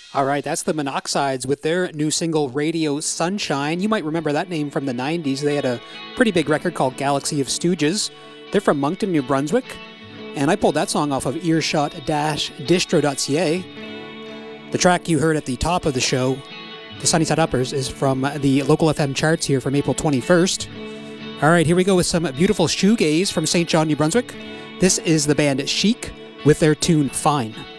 All right, that's the Monoxides with their new single Radio Sunshine. You might remember that name from the 90s. They had a pretty big record called Galaxy of Stooges. They're from Moncton, New Brunswick. And I pulled that song off of earshot-distro.ca. The track you heard at the top of the show, the Sunnyside Uppers, is from the local FM charts here from April 21st. All right, here we go with some beautiful shoegaze from St. John, New Brunswick. This is the band Chic with their tune Fine.